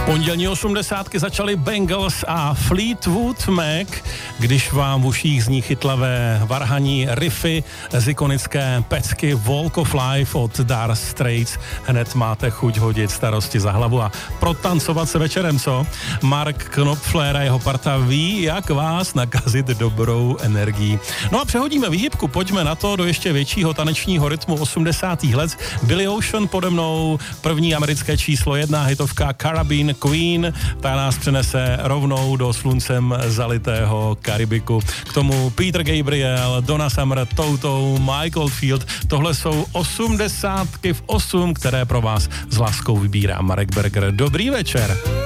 Pondělní 80 začaly Bangles a Fleetwood Mac, když vám v uších zní chytlavé varhaní riffy z ikonické pecky Walk of Life od Dire Straits. Hned máte chuť hodit starosti za hlavu a protancovat se večerem, co? Mark Knopfler a jeho parta ví, jak vás nakazit dobrou energií. No a přehodíme výhybku, pojďme na to do ještě většího tanečního rytmu 80. let. Billy Ocean pode mnou, první americké číslo 1 hitovka Caribbean Queen, ta nás přenese rovnou do sluncem zalitého Karibiku. K tomu Peter Gabriel, Donna Summer, Toto, Michael Field. Tohle jsou 80 v 8, které pro vás s láskou vybírá Marek Berger. Dobrý večer.